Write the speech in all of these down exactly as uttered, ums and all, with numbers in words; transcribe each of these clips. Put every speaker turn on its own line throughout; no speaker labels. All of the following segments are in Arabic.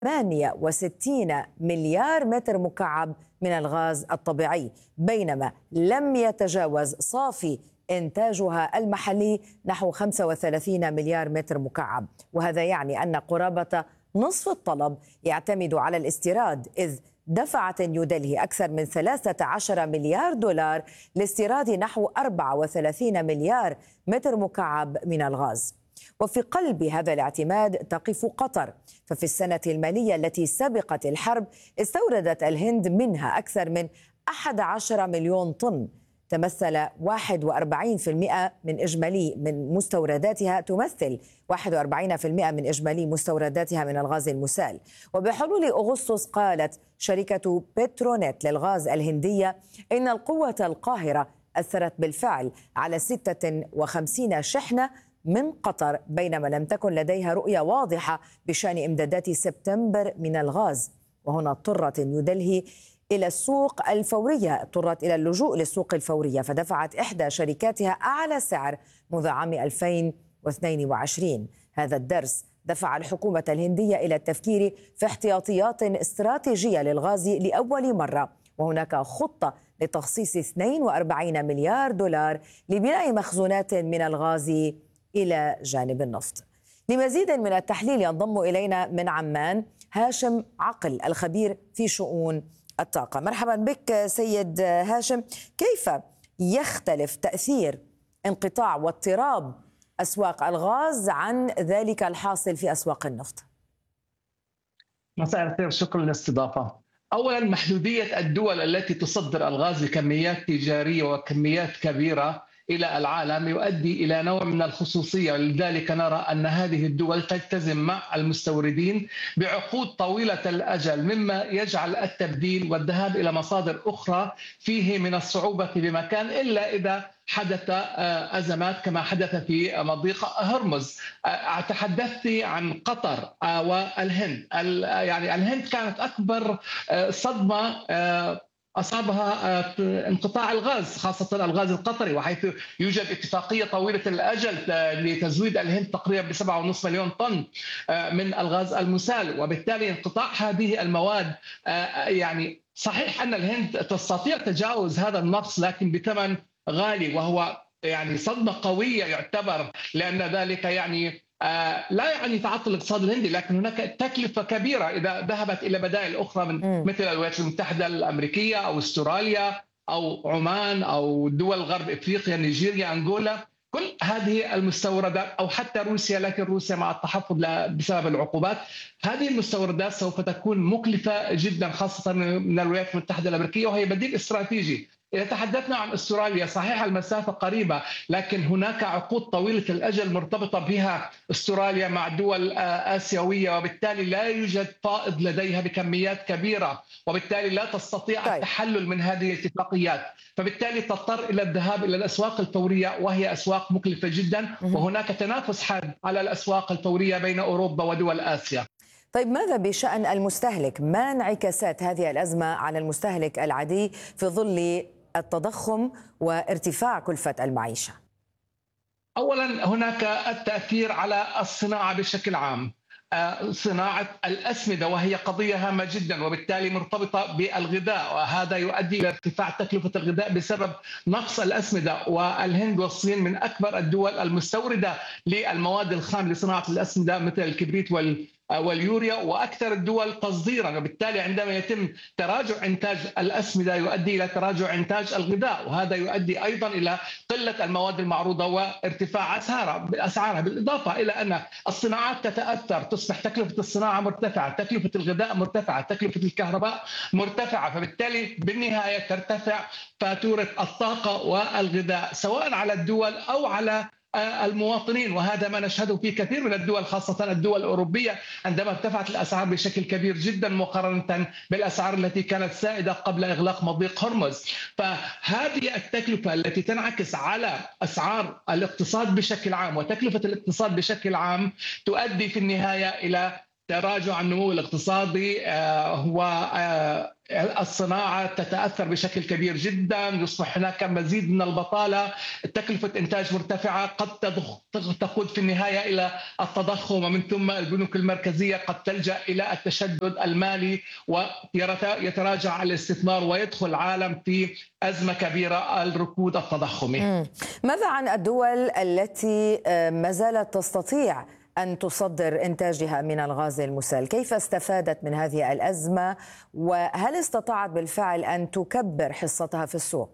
ثمانية وستين مليار متر مكعب من الغاز الطبيعي، بينما لم يتجاوز صافي إنتاجها المحلي نحو خمسة وثلاثين مليار متر مكعب. وهذا يعني أن قرابة نصف الطلب يعتمد على الاستيراد، إذ دفعت نيودلهي أكثر من ثلاثة عشر مليار دولار لاستيراد نحو أربعة وثلاثين مليار متر مكعب من الغاز. وفي قلب هذا الاعتماد تقف قطر، ففي السنة المالية التي سبقت الحرب استوردت الهند منها أكثر من أحد عشر مليون طن، تمثل واحد وأربعين بالمئة من إجمالي من مستورداتها تمثل واحد وأربعين بالمئة من إجمالي مستورداتها من الغاز المسال. وبحلول أغسطس قالت شركة بترونيت للغاز الهندية إن القوة القاهرة أثرت بالفعل على ستة وخمسين شحنة من قطر، بينما لم تكن لديها رؤية واضحة بشأن إمدادات سبتمبر من الغاز. وهنا اضطرت نيودلهي إلى السوق الفورية، اضطرت إلى اللجوء للسوق الفورية، فدفعت إحدى شركاتها أعلى سعر منذ عام ألفين واثنين وعشرين. هذا الدرس دفع الحكومة الهندية إلى التفكير في احتياطيات استراتيجية للغاز لأول مرة، وهناك خطة لتخصيص اثنين وأربعين مليار دولار لبناء مخزونات من الغاز إلى جانب النفط. لمزيد من التحليل ينضم إلينا من عمان هاشم عقل الخبير في شؤون الطاقة. مرحبا بك سيد هاشم، كيف يختلف تأثير انقطاع واضطراب أسواق الغاز عن ذلك الحاصل في أسواق النفط؟
مساء الخير، شكرا للاستضافة. أولا، محدودية الدول التي تصدر الغاز بكميات تجارية وكميات كبيرة إلى العالم يؤدي إلى نوع من الخصوصية، ولذلك نرى أن هذه الدول تلتزم مع المستوردين بعقود طويلة الأجل، مما يجعل التبديل والذهاب إلى مصادر أخرى فيه من الصعوبة بمكان، إلا إذا حدث أزمات كما حدث في مضيق هرمز. تحدثت عن قطر والهند، يعني الهند كانت أكبر صدمة أصابها انقطاع الغاز، خاصة الغاز القطري، وحيث يوجد اتفاقية طويلة الأجل لتزويد الهند تقريبا بسبعة ونصف مليون طن من الغاز المسال، وبالتالي انقطاع هذه المواد يعني صحيح أن الهند تستطيع تجاوز هذا النقص لكن بثمن غالي، وهو يعني صدمة قوية يعتبر، لأن ذلك يعني آه لا يعني تعطل الاقتصاد الهندي، لكن هناك تكلفة كبيرة إذا ذهبت إلى بدائل أخرى من م. مثل الولايات المتحدة الأمريكية أو استراليا أو عمان أو دول غرب إفريقيا، نيجيريا، أنغولا، كل هذه المستوردات، أو حتى روسيا، لكن روسيا مع التحفظ بسبب العقوبات. هذه المستوردات سوف تكون مكلفة جدا، خاصة من الولايات المتحدة الأمريكية، وهي بديل استراتيجي. إذا تحدثنا عن استراليا، صحيح المسافة قريبة، لكن هناك عقود طويلة الأجل مرتبطة بها استراليا مع دول آسيوية، وبالتالي لا يوجد فائض لديها بكميات كبيرة، وبالتالي لا تستطيع طيب. التحلل من هذه الاتفاقيات، فبالتالي تضطر إلى الذهاب إلى الأسواق الفورية، وهي أسواق مكلفة جدا، وهناك تنافس حاد على الأسواق الفورية بين أوروبا ودول آسيا.
طيب ماذا بشأن المستهلك؟ ما انعكاسات هذه الأزمة على المستهلك العادي في ظل التضخم وارتفاع كلفة المعيشة؟
أولا، هناك التأثير على الصناعة بشكل عام، صناعة الأسمدة، وهي قضية هامة جدا وبالتالي مرتبطة بالغذاء، وهذا يؤدي إلى ارتفاع تكلفة الغذاء بسبب نقص الأسمدة. والهند والصين من أكبر الدول المستوردة للمواد الخام لصناعة الأسمدة مثل الكبريت وال واليوريا، واكثر الدول تصديرا، وبالتالي عندما يتم تراجع انتاج الاسمده يؤدي الى تراجع انتاج الغذاء، وهذا يؤدي ايضا الى قله المواد المعروضه وارتفاع اسعارها اسعارها بالاضافه الى ان الصناعات تتاثر، تصبح تكلفه الصناعه مرتفعه، تكلفه الغذاء مرتفعه، تكلفه الكهرباء مرتفعه، فبالتالي بالنهايه ترتفع فاتوره الطاقه والغذاء سواء على الدول او على المواطنين، وهذا ما نشهده في كثير من الدول، خاصة الدول الأوروبية عندما ارتفعت الأسعار بشكل كبير جدا مقارنة بالأسعار التي كانت سائدة قبل إغلاق مضيق هرمز. فهذه التكلفة التي تنعكس على أسعار الاقتصاد بشكل عام وتكلفة الاقتصاد بشكل عام تؤدي في النهاية إلى تراجع النمو الاقتصادي، هو الصناعة تتأثر بشكل كبير جدا، يصبح هناك مزيد من البطالة، تكلفة إنتاج مرتفعة قد تقود في النهاية إلى التضخم، ومن ثم البنوك المركزية قد تلجأ إلى التشدد المالي ويتراجع الاستثمار ويدخل العالم في أزمة كبيرة، الركود التضخمي.
ماذا عن الدول التي ما زالت تستطيع أن تصدر إنتاجها من الغاز المسال؟ كيف استفادت من هذه الأزمة، وهل استطاعت بالفعل أن تكبر حصتها في السوق؟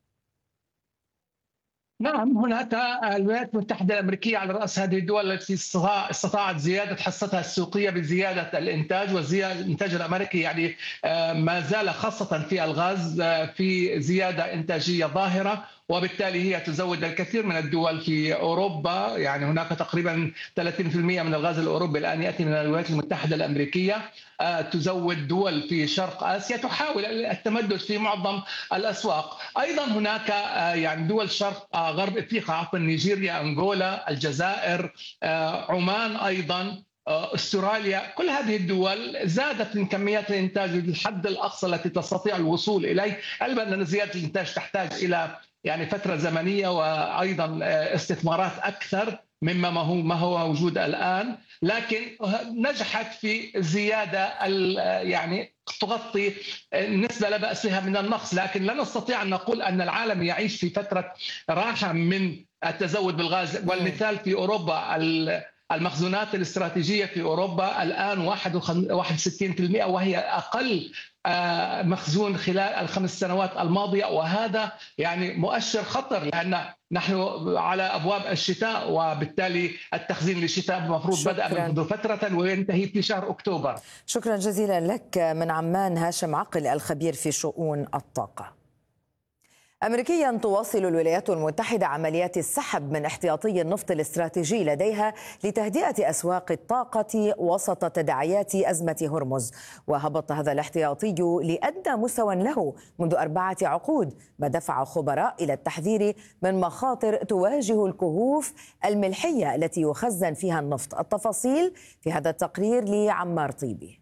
نعم، هناك الولايات المتحدة الأمريكية على رأس هذه الدول التي استطاعت زيادة حصتها السوقية بزيادة الإنتاج، والزيادة الإنتاج الأمريكي يعني ما زال خاصة في الغاز في زيادة إنتاجية ظاهرة، وبالتالي هي تزود الكثير من الدول في أوروبا. يعني هناك تقريبا ثلاثين بالمئة من الغاز الأوروبي الآن يأتي من الولايات المتحدة الأمريكية. تزود دول في شرق آسيا تحاول التمدد في معظم الأسواق. أيضا هناك يعني دول شرق غرب إفريقيا، عفوا نيجيريا، أنغولا، الجزائر، عمان، أيضا استراليا. كل هذه الدول زادت من كميات الإنتاج للحد الأقصى التي تستطيع الوصول إليه، علما أن زيادة الإنتاج تحتاج إلى يعني فترة زمنية وأيضا استثمارات أكثر مما ما هو ما هو موجود الآن، لكن نجحت في زيادة يعني تغطي نسبة لا بأس بها من النقص. لكن لا نستطيع أن نقول أن العالم يعيش في فترة راحة من التزود بالغاز. والمثال في أوروبا، المخزونات الاستراتيجية في أوروبا الآن واحد وستين بالمئة، وهي أقل مخزون خلال الخمس سنوات الماضية، وهذا يعني مؤشر خطر، لأن نحن على أبواب الشتاء، وبالتالي التخزين للشتاء المفروض بدأ منذ فترة وينتهي في شهر أكتوبر.
شكرا جزيلا لك من عمان هاشم عقل الخبير في شؤون الطاقة. أمريكيا تواصل الولايات المتحدة عمليات السحب من احتياطي النفط الاستراتيجي لديها لتهدئة أسواق الطاقة وسط تداعيات أزمة هرمز، وهبط هذا الاحتياطي لأدنى مستوى له منذ أربعة عقود، ما دفع خبراء إلى التحذير من مخاطر تواجه الكهوف الملحية التي يخزن فيها النفط. التفاصيل في هذا التقرير لعمار طيبي.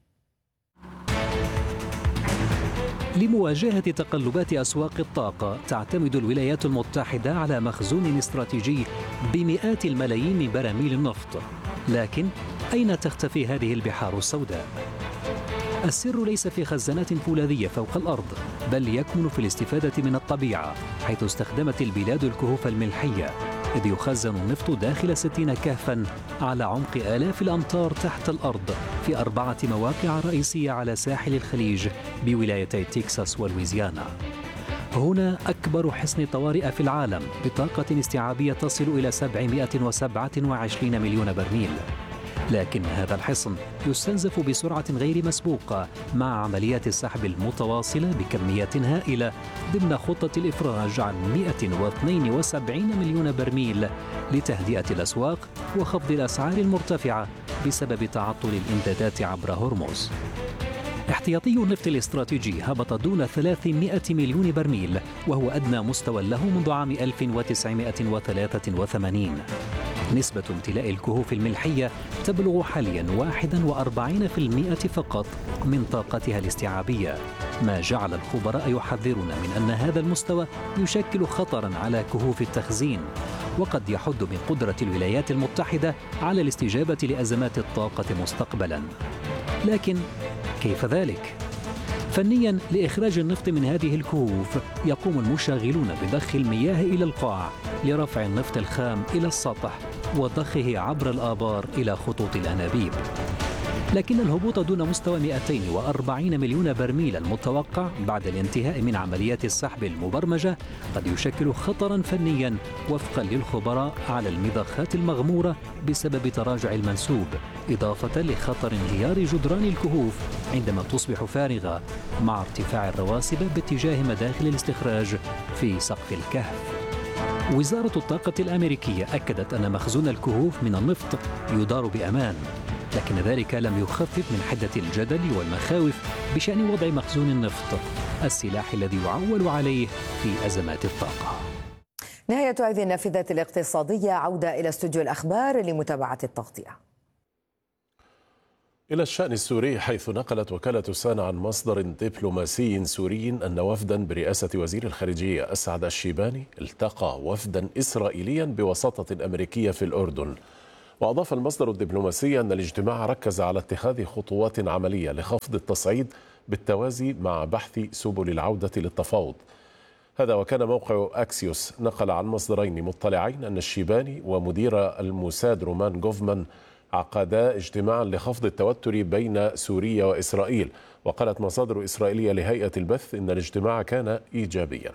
لمواجهة تقلبات أسواق الطاقة تعتمد الولايات المتحدة على مخزون استراتيجي بمئات الملايين من براميل النفط، لكن أين تختفي هذه البحار السوداء؟ السر ليس في خزانات فولاذية فوق الأرض، بل يكمن في الاستفادة من الطبيعة، حيث استخدمت البلاد الكهوف الملحية، إذ يخزن النفط داخل ستين كهفاً على عمق آلاف الأمتار تحت الأرض في أربعة مواقع رئيسية على ساحل الخليج بولايتي تكساس ولويزيانا. هنا أكبر حصن طوارئ في العالم بطاقة استيعابية تصل إلى سبعمئة وسبعة وعشرين مليون برميل. لكن هذا الحصن يستنزف بسرعة غير مسبوقة مع عمليات السحب المتواصلة بكميات هائلة ضمن خطة الإفراج عن مئة واثنين وسبعين مليون برميل لتهدئة الأسواق وخفض الأسعار المرتفعة بسبب تعطل الإمدادات عبر هرمز. احتياطي النفط الاستراتيجي هبط دون ثلاثمئة مليون برميل، وهو أدنى مستوى له منذ عام ألف وتسعمئة وثلاثة وثمانين. نسبة امتلاء الكهوف الملحية تبلغ حاليا واحد وأربعين بالمئة فقط من طاقتها الاستيعابية، ما جعل الخبراء يحذرون من أن هذا المستوى يشكل خطرا على كهوف التخزين، وقد يحد من قدرة الولايات المتحدة على الاستجابة لأزمات الطاقة مستقبلا. لكن كيف ذلك؟ فنيا، لإخراج النفط من هذه الكهوف يقوم المشغلون بضخ المياه إلى القاع لرفع النفط الخام إلى السطح وضخه عبر الآبار إلى خطوط الأنابيب. لكن الهبوط دون مستوى مئتين وأربعين مليون برميل المتوقع بعد الانتهاء من عمليات السحب المبرمجة قد يشكل خطرا فنيا وفقا للخبراء على المضخات المغمورة بسبب تراجع المنسوب، إضافة لخطر انهيار جدران الكهوف عندما تصبح فارغة مع ارتفاع الرواسب باتجاه مداخل الاستخراج في سقف الكهف. وزارة الطاقة الأمريكية أكدت أن مخزون الكهوف من النفط يدار بأمان، لكن ذلك لم يخفف من حدة الجدل والمخاوف بشأن وضع مخزون النفط، السلاح الذي يعول عليه في أزمات الطاقة.
نهاية هذه النافذة الاقتصادية، عودة إلى استوديو الأخبار لمتابعة التغطية.
إلى الشأن السوري، حيث نقلت وكالة سانا عن مصدر دبلوماسي سوري أن وفدا برئاسة وزير الخارجية أسعد الشيباني التقى وفدا إسرائيليا بوساطة أمريكية في الأردن. وأضاف المصدر الدبلوماسي أن الاجتماع ركز على اتخاذ خطوات عملية لخفض التصعيد بالتوازي مع بحث سبل العودة للتفاوض. هذا وكان موقع أكسيوس نقل عن مصدرين مطلعين أن الشيباني ومدير الموساد رومان جوفمان عقدا اجتماعا لخفض التوتر بين سوريا وإسرائيل. وقالت مصادر إسرائيلية لهيئة البث إن الاجتماع كان إيجابيا.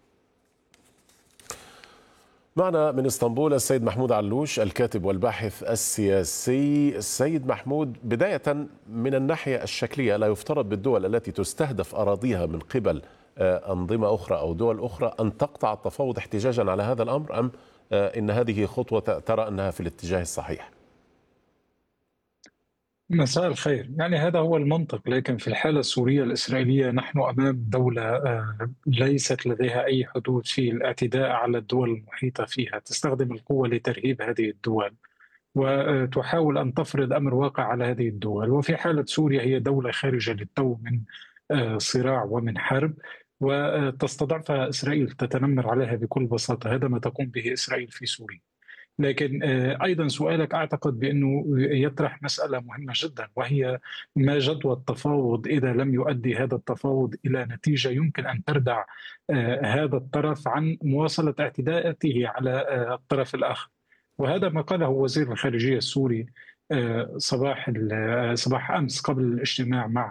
معنا من اسطنبول السيد محمود علوش الكاتب والباحث السياسي. السيد محمود، بداية من الناحية الشكلية، لا يفترض بالدول التي تستهدف أراضيها من قبل أنظمة أخرى أو دول أخرى أن تقطع التفاوض احتجاجا على هذا الأمر، أم إن هذه خطوة ترى أنها في الاتجاه الصحيح؟
مساء الخير. يعني هذا هو المنطق، لكن في الحالة السورية الإسرائيلية نحن أمام دولة ليست لديها أي حدود في الاعتداء على الدول المحيطة فيها، تستخدم القوة لترهيب هذه الدول وتحاول أن تفرض أمر واقع على هذه الدول. وفي حالة سوريا هي دولة خارجة للتو من صراع ومن حرب، وتستضعفها إسرائيل، تتنمر عليها بكل بساطة. هذا ما تقوم به إسرائيل في سوريا. لكن أيضا سؤالك أعتقد بأنه يطرح مسألة مهمة جدا، وهي ما جدوى التفاوض إذا لم يؤدي هذا التفاوض إلى نتيجة يمكن أن تردع هذا الطرف عن مواصلة اعتداءاته على الطرف الآخر. وهذا ما قاله وزير الخارجية السوري صباح صباح أمس قبل الاجتماع مع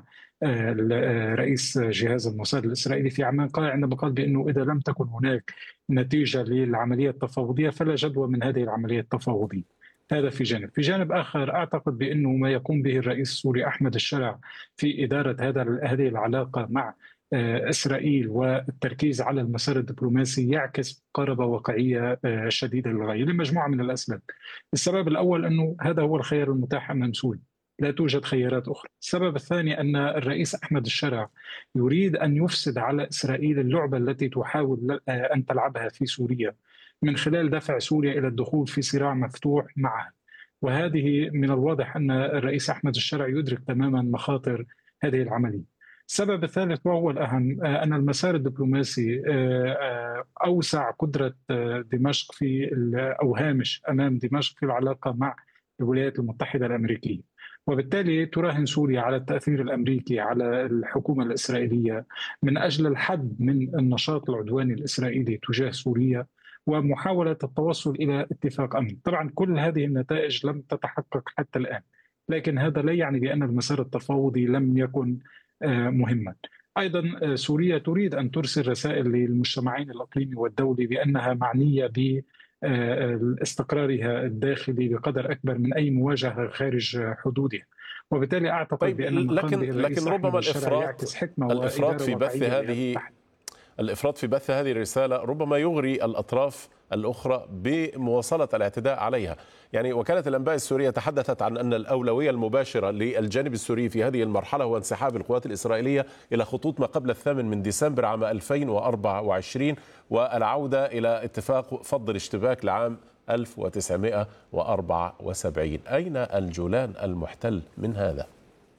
رئيس جهاز الموساد الإسرائيلي في عمان. قال عندما قال بأنه إذا لم تكن هناك نتيجة للعملية التفاوضية فلا جدوى من هذه العملية التفاوضية. هذا في جانب. في جانب آخر أعتقد بأنه ما يقوم به الرئيس السوري أحمد الشرع في إدارة هذا هذه العلاقة مع إسرائيل والتركيز على المسار الدبلوماسي يعكس مقاربة واقعية شديدة للغاية لمجموعة من الأسباب. السبب الأول أنه هذا هو الخيار المتاح أمام سوريا، لا توجد خيارات أخرى. السبب الثاني أن الرئيس أحمد الشرع يريد أن يفسد على إسرائيل اللعبة التي تحاول أن تلعبها في سوريا من خلال دفع سوريا إلى الدخول في صراع مفتوح معها. وهذه من الواضح أن الرئيس أحمد الشرع يدرك تماما مخاطر هذه العملية. السبب الثالث وهو الأهم أن المسار الدبلوماسي أوسع قدرة دمشق في أو هامش أمام دمشق في العلاقة مع الولايات المتحدة الأمريكية، وبالتالي تراهن سوريا على التأثير الأمريكي على الحكومة الإسرائيلية من أجل الحد من النشاط العدواني الإسرائيلي تجاه سوريا ومحاولة التوصل إلى اتفاق أمن. طبعا كل هذه النتائج لم تتحقق حتى الآن، لكن هذا لا يعني بأن المسار التفاوضي لم يكن مهما. أيضا سوريا تريد أن ترسل رسائل للمجتمعين الإقليمي والدولي بأنها معنية باستقرارها الداخلي بقدر أكبر من أي مواجهة خارج حدودها. وبالتالي أعتقد
طيب
بأن
لكن لكن ربما الإفراط الإفراط في بث هذه الإفراط في بث هذه الرسالة ربما يغري الأطراف الأخرى بمواصلة الاعتداء عليها. يعني وكالة الأنباء السورية تحدثت عن أن الأولوية المباشرة للجانب السوري في هذه المرحلة هو انسحاب القوات الإسرائيلية إلى خطوط ما قبل الثامن من ديسمبر عام ألفين وأربعة وعشرين والعودة إلى اتفاق فض الاشتباك لعام ألف وتسعمائة وأربعة وسبعين. أين الجولان المحتل من هذا؟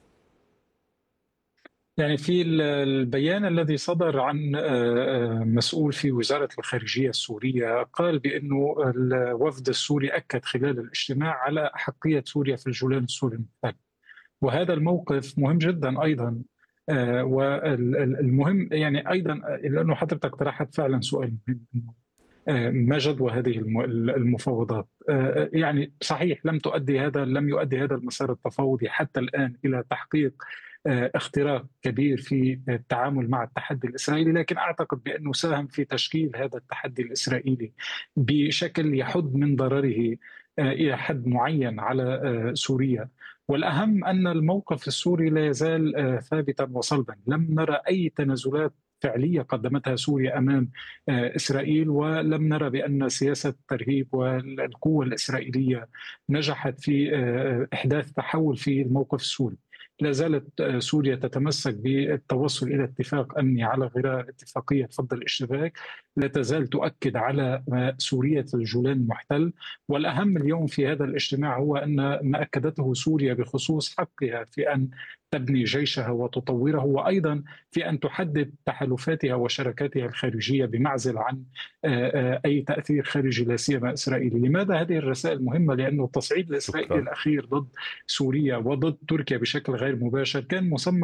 يعني في البيان الذي صدر عن مسؤول في وزارة الخارجية السورية قال بأنه الوفد السوري أكد خلال الاجتماع على أحقية سوريا في الجولان السوري المحتل، وهذا الموقف مهم جدا أيضا. والمهم يعني أيضا لأنه حضرتك طرحت فعلا سؤال مهم، ما جدوى هذه المفاوضات؟ يعني صحيح لم تؤدي هذا لم يؤدي هذا المسار التفاوضي حتى الآن إلى تحقيق اختراق كبير في التعامل مع التحدي الإسرائيلي، لكن أعتقد بأنه ساهم في تشكيل هذا التحدي الإسرائيلي بشكل يحد من ضرره إلى حد معين على سوريا. والأهم أن الموقف السوري لا يزال ثابتا وصلبا. لم نرى أي تنازلات فعلية قدمتها سوريا أمام إسرائيل، ولم نرى بأن سياسة الترهيب والقوة الإسرائيلية نجحت في إحداث تحول في الموقف السوري. لا زالت سوريا تتمسك بالتوصل إلى اتفاق أمني على غرار اتفاقية فض الاشتباك، لا تزال تؤكد على سورية الجولان المحتل. والأهم اليوم في هذا الاجتماع هو أن ما أكدته سوريا بخصوص حقها في أن تبني جيشها وتطوره، وأيضا في أن تحدد تحالفاتها وشراكاتها الخارجية بمعزل عن أي تأثير خارجي لا سيما إسرائيلي. لماذا هذه الرسائل مهمة؟ لأنه التصعيد الإسرائيلي الأخير ضد سوريا وضد تركيا بشكل غير مباشر كان مسمى